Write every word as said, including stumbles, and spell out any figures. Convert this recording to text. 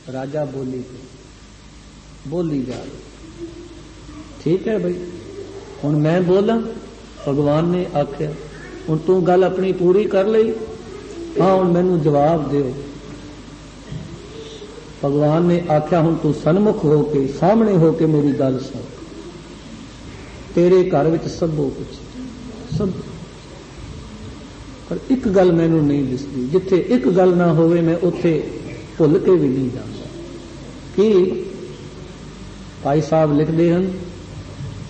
राजा बोली पे बोली जा ठीक है भाई हुण मैं बोला भगवान ने आख्या हुण तू गल अपनी पूरी कर लई हाँ हुण मैनू जवाब दिओ। भगवान ने आख्या हुण तू सन्मुख होके सामने होके मेरी गल सुन। तेरे घर विच सबो कुछ सब पर एक गल मैनू नहीं दिसदी जिथे एक गल ना होवे मैं उथे भुल के भी नहीं जांदा। कि भाई साहब लिखते हैं